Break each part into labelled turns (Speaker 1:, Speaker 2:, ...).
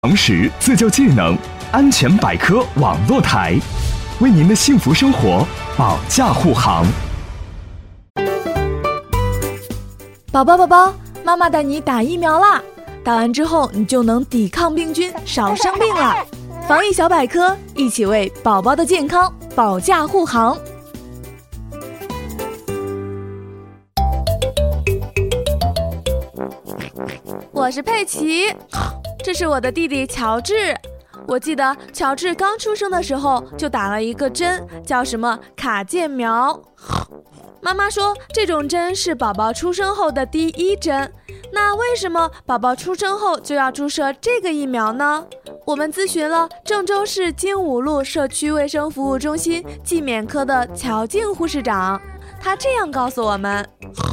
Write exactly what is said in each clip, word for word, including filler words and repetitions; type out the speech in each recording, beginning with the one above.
Speaker 1: 常识、自救技能，安全百科网络台，为您的幸福生活保驾护航。
Speaker 2: 宝宝宝宝，妈妈带你打疫苗啦！打完之后，你就能抵抗病菌，少生病了。防疫小百科，一起为宝宝的健康保驾护航。我是佩奇，这是我的弟弟乔治。我记得乔治刚出生的时候就打了一个针，叫什么卡介苗。妈妈说这种针是宝宝出生后的第一针。那为什么宝宝出生后就要注射这个疫苗呢？我们咨询了郑州市精武路社区卫生服务中心季免科的乔静护士长，她这样告诉我们。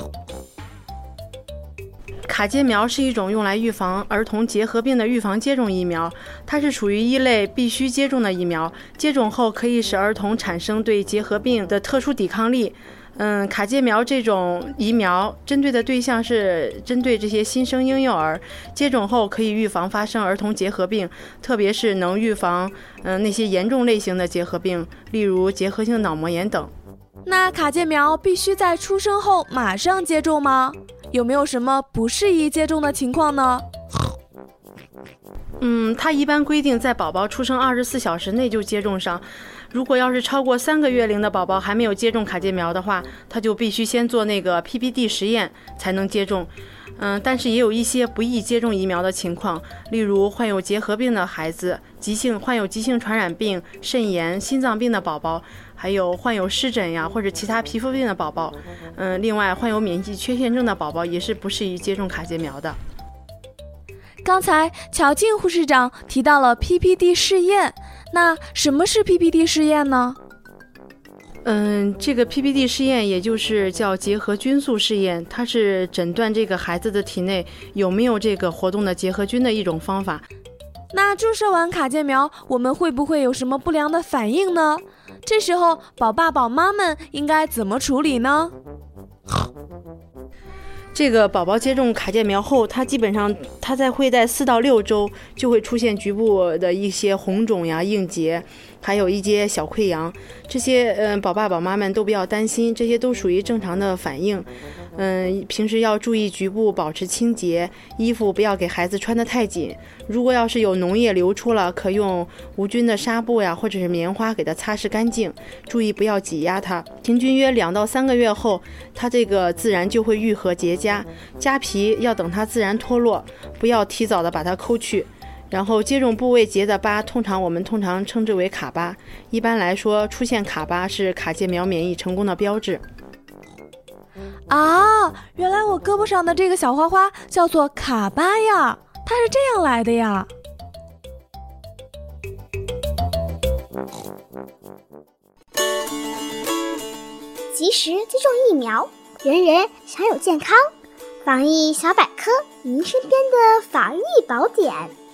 Speaker 3: 卡介苗是一种用来预防儿童结核病的预防接种疫苗，它是属于一类必须接种的疫苗，接种后可以使儿童产生对结核病的特殊抵抗力。嗯，卡介苗这种疫苗针对的对象是针对这些新生婴幼儿，接种后可以预防发生儿童结核病，特别是能预防嗯那些严重类型的结核病，例如结核性脑膜炎等。
Speaker 2: 那卡介苗必须在出生后马上接种吗？有没有什么不适宜接种的情况呢？
Speaker 3: 嗯，它一般规定在宝宝出生二十四小时内就接种上。如果要是超过三个月龄的宝宝还没有接种卡介苗的话，他就必须先做那个 P P D 实验才能接种。嗯，但是也有一些不宜接种疫苗的情况，例如患有结核病的孩子、急性患有急性传染病、肾炎、心脏病的宝宝，还有患有湿疹呀或者其他皮肤病的宝宝。嗯，另外患有免疫缺陷症的宝宝也是不适宜接种卡介苗的。
Speaker 2: 刚才乔静护士长提到了 P P D 试验，那什么是 P P D 试验呢？
Speaker 3: 嗯，这个 P P D 试验也就是叫结核菌素试验，它是诊断这个孩子的体内有没有这个活动的结核菌的一种方法。
Speaker 2: 那注射完卡介苗，我们会不会有什么不良的反应呢？这时候宝爸宝妈们应该怎么处理呢？
Speaker 3: 这个宝宝接种卡介苗后，他基本上他在会在四到六周就会出现局部的一些红肿呀、硬结，还有一些小溃疡，这些嗯、呃、宝爸宝妈们都不要担心，这些都属于正常的反应。嗯，平时要注意局部保持清洁，衣服不要给孩子穿得太紧。如果要是有脓液流出了，可用无菌的纱布呀，或者是棉花给它擦拭干净。注意不要挤压它。平均约两到三个月后，它这个自然就会愈合结痂。痂皮要等它自然脱落，不要提早的把它抠去。然后接种部位结的疤，通常我们通常称之为卡疤。一般来说，出现卡疤是卡介苗免疫成功的标志。
Speaker 2: 啊，原来我胳膊上的这个小花花叫做卡疤呀，它是这样来的呀。
Speaker 4: 及时接种疫苗，人人享有健康。防疫小百科，您身边的防疫宝典。